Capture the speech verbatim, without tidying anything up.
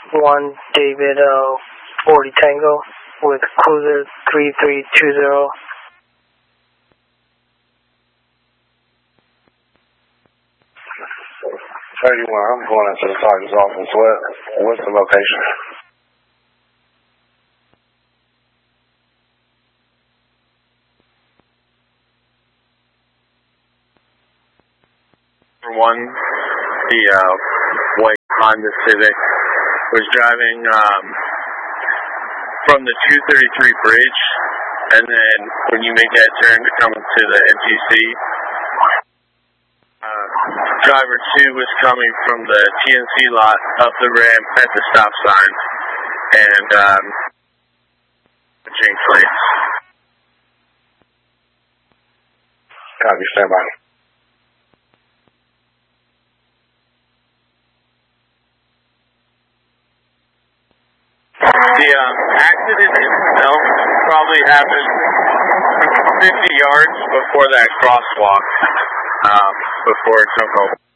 one David uh, forty Tango with cruiser three three two zero. thirty-one, I'm going into the sergeant's office. What, what's the location? For one, the uh, white Honda Civic was driving um, from the two thirty-three bridge, and then when you make that turn to come to the N T C, uh, driver two was coming from the T N C lot up the ramp at the stop sign, and um, changed lanes. Copy, stand by. The um, accident itself probably happened fifty yards before that crosswalk, um, before it took over.